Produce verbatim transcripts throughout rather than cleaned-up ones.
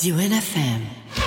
ديوان فام.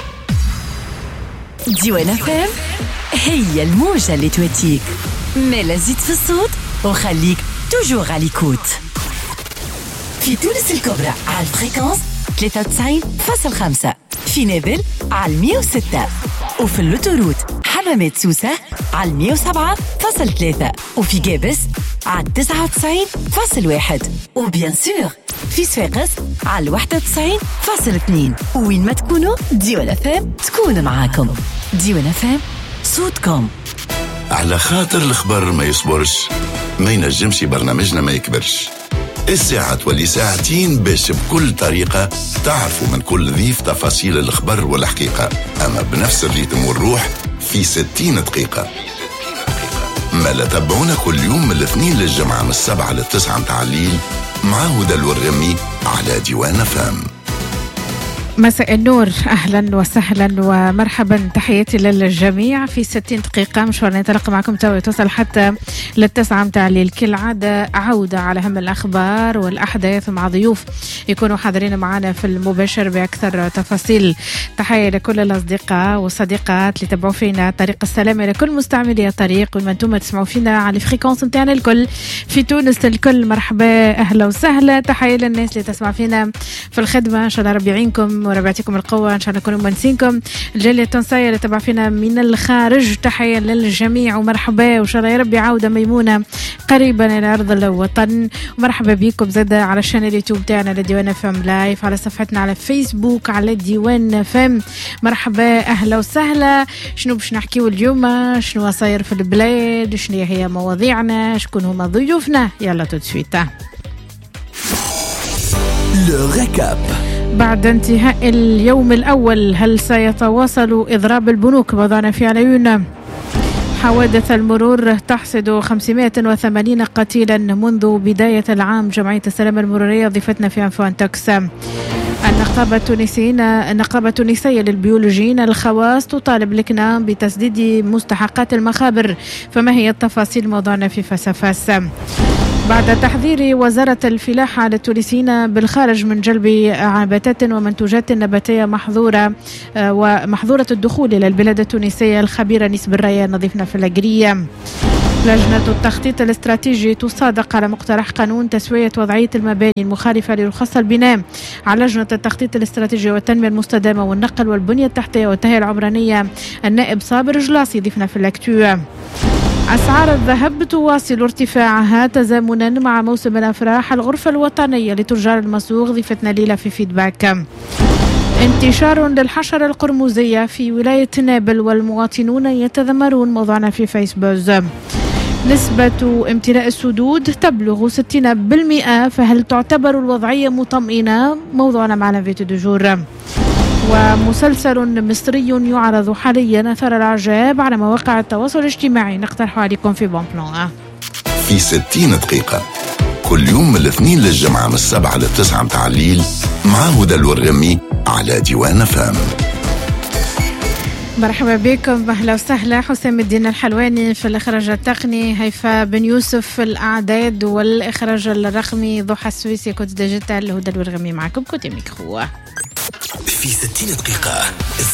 ديوان فام هي الموجة اللي تواتيك، مالا زيد في الصوت وخليك توجور على ليكوت. في تونس الكبرى على الفريكونس ثلاثة وتسعين فاصل خمسة، في نابل على مية وستة، وفي اللوتوروت حمامات سوسة على مية وسبعة فاصل ثلاثة، وفي جابس على تسعة وتسعين فاصل واحد، وبيان سور في صفاقس على واحد وتسعين فاصل اثنين. وين ما تكونوا ديوان فام تكون معاكم. ديوان فام صوتكم. على خاطر الخبر ما يصبرش، ما ينجمش برنامجنا ما يكبرش. الساعة تولي ساعتين باش بكل طريقة تعرفوا من كل ضيف تفاصيل الخبر والحقيقة، أما بنفس الريتم والروح في ستين دقيقة. ما لا تابعونا كل يوم من الاثنين للجمعة من السبعة للتسعة متاع الليل مع هدى الورمي على ديوان فام. مساء النور، أهلا وسهلا ومرحبا، تحياتي للجميع. في ستين دقيقة مشوارنا يتلقى معكم تو توصل حتى للتسعة متاع الليل كالعادة. عودة على أهم الأخبار والأحداث مع ضيوف يكونوا حاضرين معنا في المباشر بأكثر تفاصيل. تحية لكل الأصدقاء والصديقات اللي تابعوا فينا طريق السلامة، لكل مستعملي الطريق وما انتم تسمعوا فينا على الفريكونس نتاعنا الكل في تونس الكل. مرحبا، أهلا وسهلا. تحية للناس اللي تسمع فينا في الخدمة، إن شاء الله ربي يعينكم وربعتكم القوة، إن شاء الله نكونوا مونسينكم. الجالية التونسية اللي تبع فينا من الخارج، تحية للجميع ومرحبا، وإن شاء الله يا ربي عودة ميمونة قريبا إلى أرض الوطن. ومرحبا بكم زادة على الشانل اليوتيوب تاعنا لديوان فام لايف، على صفحتنا على فيسبوك على ديوان فام. مرحبا، أهلا وسهلا. شنو باش نحكيو اليوم؟ شنو صاير في البلاد؟ شنو هي مواضيعنا؟ شكون هما ضيوفنا؟ يلا تدسويت لو ريكاب. بعد انتهاء اليوم الأول، هل سيتواصل إضراب البنوك؟ وضعنا في العيون. حوادث المرور تحصد خمسمائة وثمانين قتيلا منذ بداية العام. جمعية السلامة المرورية ضيفتنا في أنفوان توكس. النقابة التونسية النقابة التونسية للبيولوجيين الخواص تطالب لكنا بتسديد مستحقات المخابر. فما هي التفاصيل؟ موضوعنا في فسفاس. بعد تحذير وزارة الفلاحة للتونسيين بالخارج من جلب نباتات ومنتوجات نباتية محظورة ومحظورة الدخول إلى البلاد التونسية، الخبيرة نسب الريان نظيفنا في الأجرية. لجنة التخطيط الاستراتيجي تصادق على مقترح قانون تسوية وضعية المباني المخالفة لرخص البناء. على لجنة التخطيط الاستراتيجي والتنمية المستدامة والنقل والبنية التحتية والتهيئة العمرانية النائب صابر جلاصي ضيفنا في الأكتو. أسعار الذهب تواصل ارتفاعها تزامنا مع موسم الأفراح. الغرفة الوطنية لتجار المسوق ضيفتنا ليلى في فيدباك. انتشار للحشرة القرمزية في ولاية نابل والمواطنون يتذمرون. موضوعنا في فيسبوك. نسبة امتلاء السدود تبلغ ستين بالمئة، فهل تعتبر الوضعية مطمئنة؟ موضوعنا مع الانفيتو دو جور. ومسلسل مصري يعرض حاليا أثار العجاب على مواقع التواصل الاجتماعي، نقترح عليكم في بون بلان. في ستين دقيقة كل يوم من الاثنين للجمعة من السبعة للتسعة متاع الليل مع هدى الورمي على ديوان فام. مرحبا بكم، أهلا وسهلا. حسام الدين الحلواني في الإخراج التقني، هيفاء بن يوسف في الأعداد والإخراج الرقمي، ضحى السويسي كوت ديجيتال، هدى الورمي معكم كوت ميكرو. في ستين دقيقة